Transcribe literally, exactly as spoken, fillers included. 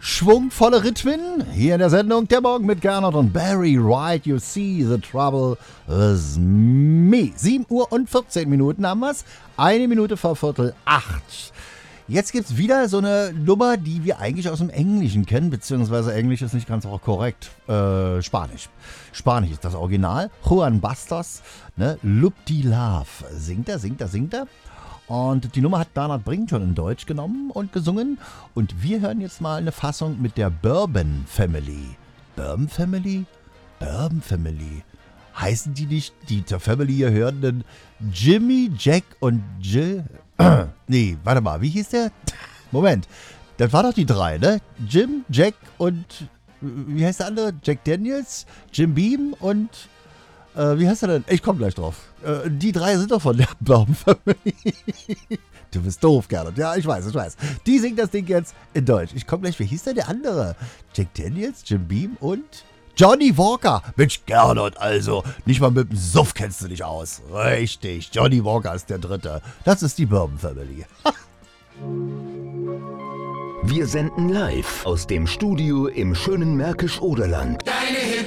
Schwungvolle Rhythmen hier in der Sendung Der Morgen mit Gernot und Barry White. You see the trouble with me. sieben Uhr und vierzehn Minuten haben wir's. Eine Minute vor Viertel acht. Jetzt gibt's wieder so eine Nummer, die wir eigentlich aus dem Englischen kennen, beziehungsweise Englisch ist nicht ganz auch korrekt. Äh, Spanisch. Spanisch ist das Original. Juan Bastos, ne? Loop die Love. Singt er, singt er, singt er. Und die Nummer hat Bernhard Brink schon in Deutsch genommen und gesungen. Und wir hören jetzt mal eine Fassung mit der Bourbon Family. Bourbon Family? Bourbon Family. Heißen die nicht, die zur Family hier hörenden Jimmy, Jack und Jill? Nee, warte mal, wie hieß der? Moment, das war doch die drei, ne? Jim, Jack und, wie heißt der andere? Jack Daniels, Jim Beam und, äh, wie heißt er denn? Ich komm gleich drauf. Äh, die drei sind doch von der Bourbon Family. Du bist doof, Gernot. Ja, ich weiß, ich weiß. Die singt das Ding jetzt in Deutsch. Ich komm gleich, wie hieß denn der andere? Jack Daniels, Jim Beam und Johnny Walker. Mensch, Gernot, also. Nicht mal mit dem Suff kennst du dich aus. Richtig, Johnny Walker ist der Dritte. Das ist die Bourbon Family. Wir senden live aus dem Studio im schönen Märkisch-Oderland.